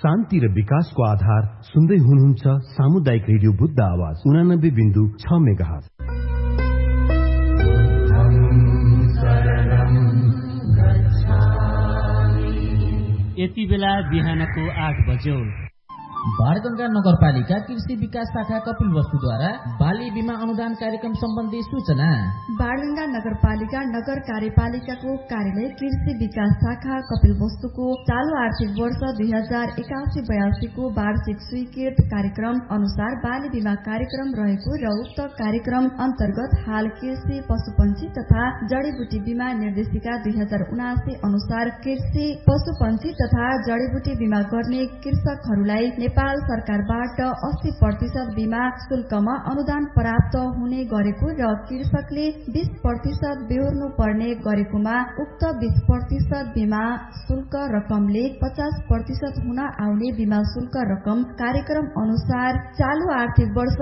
शान्ति र विकासको आधार सुन्दै हुनुहुन्छ सामुदायिक रेडियो बुद्ध आवाज 89.6 मेगाहर्ज। यति बेला बिहानको 8 बज्यो। बाणगंगा नगरपालिका कृषि विकास शाखा कपिलवस्तुद्वारा बाली बीमा अनुदान कार्यक्रम सम्बन्धी सूचना। बाणगंगा नगरपालिका नगर कार्यपालिकाको कार्यालय कृषि विकास शाखा कपिलवस्तुको चालू आर्थिक वर्ष 2081-82 को वार्षिक स्वीकृत कार्यक्रम अनुसार बाली बीमा कार्यक्रम रहेको र उक्त कार्यक्रम अन्तर्गत हाल कृषि पशुपन्छी तथा जडीबुटी बीमा निर्देशिका 2079 अनुसार कृषि पशुपन्छी तथा जडीबुटी बीमा गर्ने कृषकहरूलाई नेपाल सरकारबाट 80% बीमा शुल्कमा अनुदान प्राप्त हुने गरेको र कृषकले 20% बेहोर्नु पर्ने गरेकोमा उक्त 20% बीमा शुल्क रकमले 50% हुन आउने बीमा शुल्क रकम कार्यक्रम अनुसार चालू आर्थिक वर्ष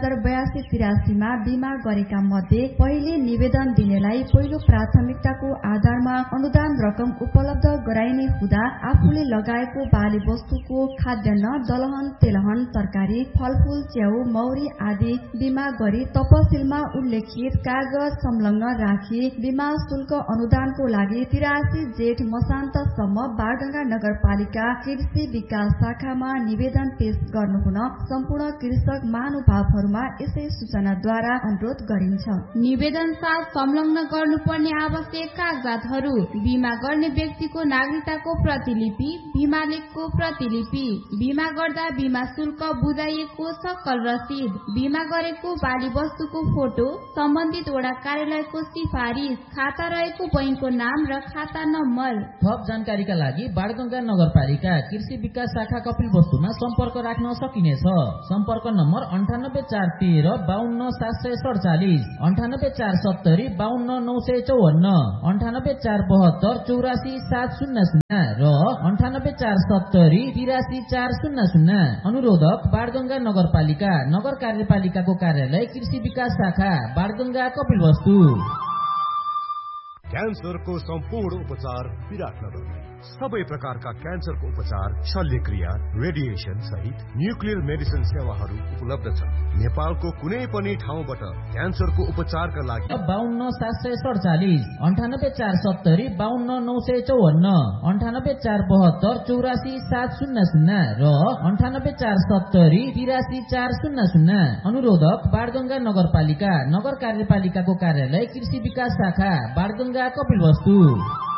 2082-83 मा बीमा गरेका मध्ये पहिले निवेदन दिनेलाई पहिलो प्राथमिकताको आधारमा अनुदान रकम उपलब्ध गराइने हुँदा आफूले लगाएको बाली वस्तुको खाद्यान्न दलहन तेलहन तरकारी फलफूल च्याउ मौरी आदि बीमा गरी तपसिलमा उल्लेखित कागज संलग्न राखी बीमा शुल्क अनुदानको लागि 83 जेठ मसान्तसम्म बाणगंगा नगरपालिका कृषि विकास शाखामा निवेदन पेश गर्नुहुन सम्पूर्ण कृषक महानुभावहरूमा यसै सूचनाद्वारा अनुरोध गरिन्छ। निवेदन साथ संलग्न गर्नुपर्ने आवश्यक कागजातहरू: बीमा गर्ने व्यक्तिको नागरिकताको प्रतिलिपि, बीमा लेखको प्रतिलिपि, बीमा गर्दा बीमा शुल्क बुझाइएको सकल रसिद, बीमा गरेको बाली वस्तुको फोटो, सम्बन्धित वडा कार्यालयको सिफारिस, खाता रहेको बैंकको नाम र खाता नम्बर। थप जानकारीका लागि बाणगंगा नगरपालिका कृषि विकास शाखा कपिलवस्तुमा सम्पर्क राख्न सकिनेछ। सम्पर्क नम्बर 98413 52747, 98470 52954, 98472 84700 र 98470 83400। अनुरोधक बाणगंगा नगरपालिका नगर कार्यपालिकाको कार्यालय कृषि विकास शाखा बाणगंगा कपिलवस्तु। क्यान्सरको सम्पूर्ण उपचार विराटनगर। सबै प्रकारका क्यान्सरको उपचार, शल्यक्रिया, रेडिएसन सहित न्युक्लियर मेडिसिन सेवाहरू उपलब्ध छन्। नेपालको कुनै पनि ठाउँबाट क्यान्सरको उपचारका लागि 52747, 98470 52954, 98472 84700 र 98470 83400। अनुरोधक बाणगंगा नगरपालिका नगर कार्यपालिकाको कार्यालय कृषि विकास शाखा बाणगंगा कपिलवस्तु।